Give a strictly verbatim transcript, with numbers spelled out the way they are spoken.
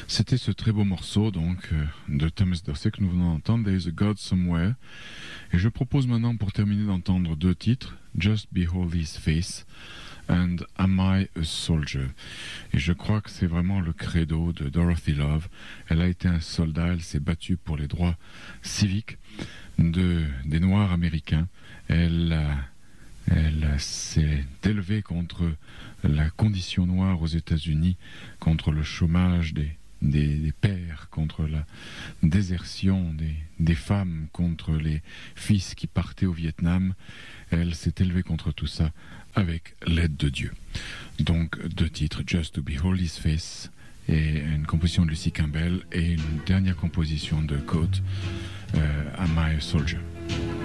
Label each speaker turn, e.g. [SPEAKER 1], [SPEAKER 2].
[SPEAKER 1] C'était ce très beau morceau donc euh, de Thomas Dorsey que nous venons d'entendre, There is a God Somewhere. Et je propose maintenant pour terminer d'entendre deux titres, Just Behold His Face and Am I a Soldier. Et je crois que c'est vraiment le credo de Dorothy Love. Elle a été un soldat, elle s'est battue pour les droits civiques de, des Noirs américains. Elle a Elle s'est élevée contre la condition noire aux États-Unis, contre le chômage des, des, des pères, contre la désertion des, des femmes, contre les fils qui partaient au Vietnam. Elle s'est élevée contre tout ça avec l'aide de Dieu. Donc deux titres, Just to Behold His Face, et une composition de Lucy Campbell, et une dernière composition de Coate, euh, Am I a Soldier?